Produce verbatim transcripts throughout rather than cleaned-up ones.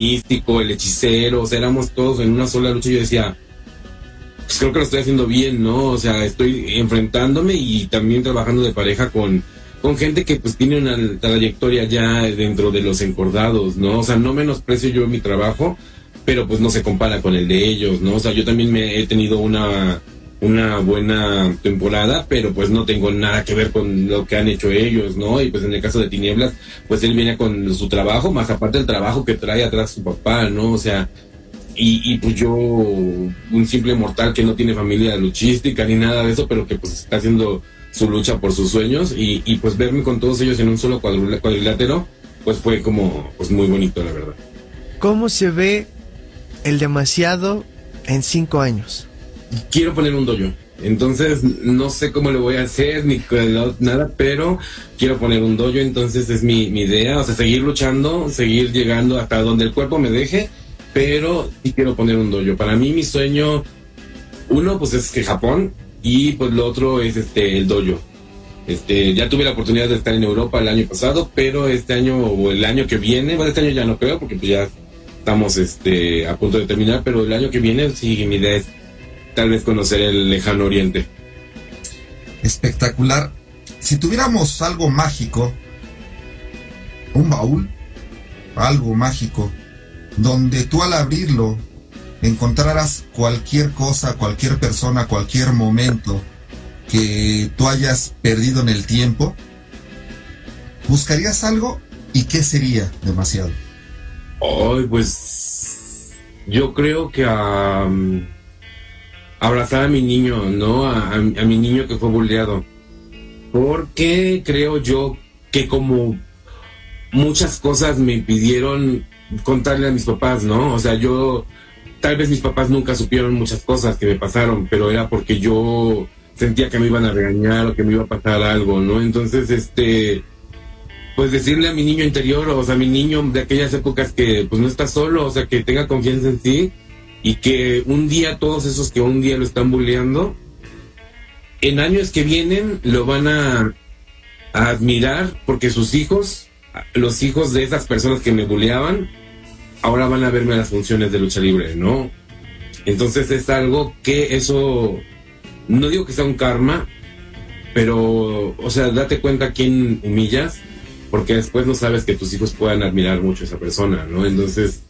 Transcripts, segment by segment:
místico, el hechicero, o sea, éramos todos en una sola lucha y yo decía, pues creo que lo estoy haciendo bien, ¿no? O sea, estoy enfrentándome y también trabajando de pareja con, con gente que pues tiene una trayectoria ya dentro de los encordados, ¿no? O sea, no menosprecio yo mi trabajo, pero pues no se compara con el de ellos, ¿no? O sea, yo también me he tenido una, una buena temporada, pero pues no tengo nada que ver con lo que han hecho ellos, ¿no? Y pues en el caso de Tinieblas, pues él viene con su trabajo, más aparte del trabajo que trae atrás su papá, ¿no? O sea, y, y pues yo, un simple mortal que no tiene familia luchística ni nada de eso, pero que pues está haciendo su lucha por sus sueños, y, y pues verme con todos ellos en un solo cuadril- cuadrilátero, pues fue como, pues muy bonito, la verdad. ¿Cómo se ve el Demasiado en cinco años? Quiero poner un dojo, entonces no sé cómo lo voy a hacer ni nada, pero quiero poner un dojo, entonces es mi, mi idea, o sea, seguir luchando, seguir llegando hasta donde el cuerpo me deje, pero sí quiero poner un dojo. Para mí mi sueño, uno pues es que Japón, y pues lo otro es este el dojo. Este, ya tuve la oportunidad de estar en Europa el año pasado, pero este año o el año que viene, bueno, este año ya no creo porque pues ya estamos este a punto de terminar, pero el año que viene sí, mi idea es tal vez conocer el lejano oriente. Espectacular. Si tuviéramos algo mágico, un baúl, algo mágico, donde tú al abrirlo encontraras cualquier cosa, cualquier persona, cualquier momento que tú hayas perdido en el tiempo, ¿buscarías algo? ¿Y qué sería Demasiado? Ay, pues yo creo que a um, abrazar a mi niño, ¿no? A, a, a mi niño que fue bulleado. Porque creo yo que como muchas cosas me impidieron contarle a mis papás, ¿no? O sea, yo, tal vez mis papás nunca supieron muchas cosas que me pasaron, pero era porque yo sentía que me iban a regañar o que me iba a pasar algo, ¿no? Entonces, este, pues decirle a mi niño interior, o sea, a mi niño de aquellas épocas que pues no está solo, o sea, que tenga confianza en sí, y que un día todos esos que un día lo están bulleando, en años que vienen lo van a, a admirar porque sus hijos, los hijos de esas personas que me bulleaban, ahora van a verme a las funciones de lucha libre, ¿no? Entonces es algo que eso, no digo que sea un karma, pero, o sea, date cuenta a quién humillas, porque después no sabes que tus hijos puedan admirar mucho a esa persona, ¿no? Entonces,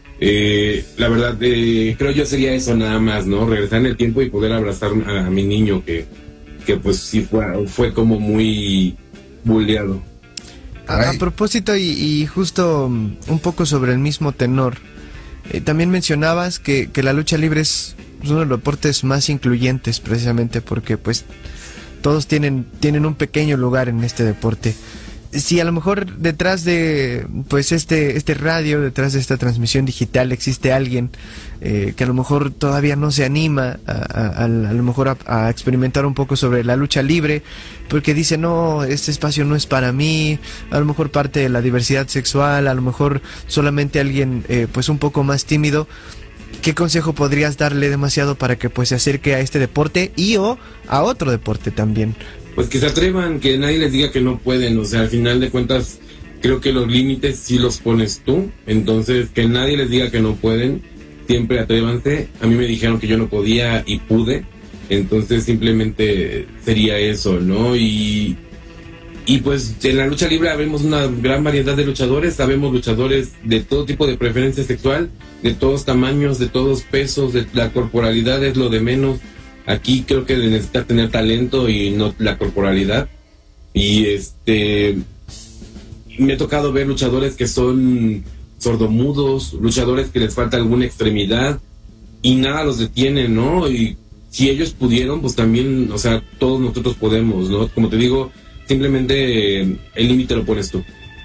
eh, la verdad, eh, creo yo sería eso nada más, ¿no? Regresar en el tiempo y poder abrazar a, a mi niño que, que pues sí fue, fue como muy bulleado. A, a propósito, y, y justo um, un poco sobre el mismo tenor, eh, también mencionabas que, que la lucha libre es uno de los deportes más incluyentes, precisamente porque pues todos tienen, tienen un pequeño lugar en este deporte. Si a lo mejor detrás de pues este este radio, detrás de esta transmisión digital existe alguien eh, que a lo mejor todavía no se anima a, a, a, a lo mejor a, a experimentar un poco sobre la lucha libre, porque dice, no, este espacio no es para mí, a lo mejor parte de la diversidad sexual, a lo mejor solamente alguien eh, pues un poco más tímido, ¿qué consejo podrías darle Demasiado para que pues se acerque a este deporte y o a otro deporte también? Pues que se atrevan, que nadie les diga que no pueden, o sea, al final de cuentas, creo que los límites sí los pones tú, entonces que nadie les diga que no pueden, siempre atrévanse. A mí me dijeron que yo no podía y pude, entonces simplemente sería eso, ¿no? Y, y pues en la lucha libre vemos una gran variedad de luchadores, sabemos luchadores de todo tipo de preferencia sexual, de todos tamaños, de todos pesos, de la corporalidad es lo de menos. Aquí creo que necesitas tener talento y no la corporalidad. Y este me ha tocado ver luchadores que son sordomudos, luchadores que les falta alguna extremidad y nada los detiene, ¿no? Y si ellos pudieron, pues también, o sea, todos nosotros podemos, ¿no? Como te digo, simplemente eh, el límite lo pones tú.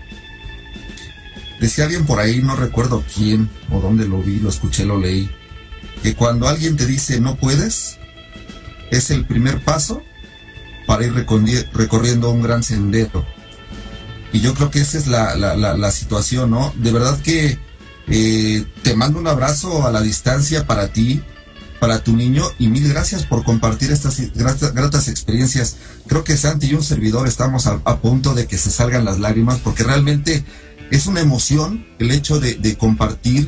Decía alguien por ahí, no recuerdo quién o dónde lo vi, lo escuché, lo leí, que cuando alguien te dice no puedes, es el primer paso para ir recorriendo un gran sendero. Y yo creo que esa es la, la, la, la situación, ¿no? De verdad que eh, te mando un abrazo a la distancia para ti, para tu niño, y mil gracias por compartir estas gratas, gratas experiencias. Creo que Santi y un servidor estamos a, a punto de que se salgan las lágrimas, porque realmente es una emoción el hecho de, de compartir